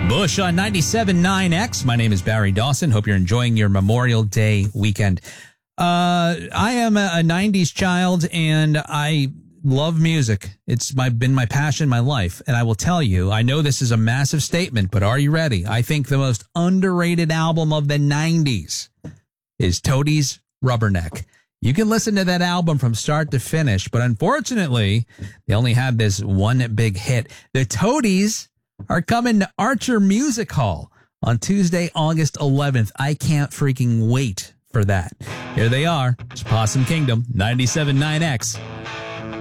Bush on 97.9X. My name is Barry Dawson. Hope you're enjoying your Memorial Day weekend. I am a 90s child, and I love music. It's been my passion, my life. And I will tell you, I know this is a massive statement, but are you ready? I think the most underrated album of the 90s is Toadies' Rubberneck. You can listen to that album from start to finish, but unfortunately, they only had this one big hit. The Toadies are coming to Archer Music Hall on Tuesday, August 11th. I can't freaking wait for that. Here they are. It's Possum Kingdom, 97.9X.